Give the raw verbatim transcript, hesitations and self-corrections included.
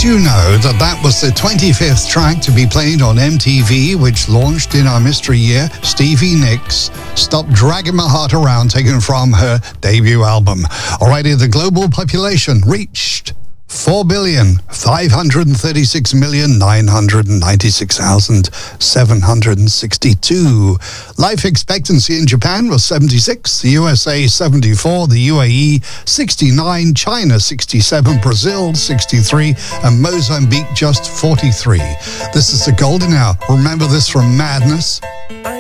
Did you know that that was the twenty-fifth track to be played on M T V, which launched in our mystery year? Stevie Nicks, Stop Dragging My Heart Around, taken from her debut album. Alrighty, the global population reached four billion, five hundred thirty-six million, nine hundred ninety-six thousand, seven hundred sixty-two. Life expectancy in Japan was seventy-six, the U S A seventy-four, the U A E sixty-nine, China sixty-seven, Brazil sixty-three, and Mozambique just forty-three. This is the golden hour. Remember this from Madness.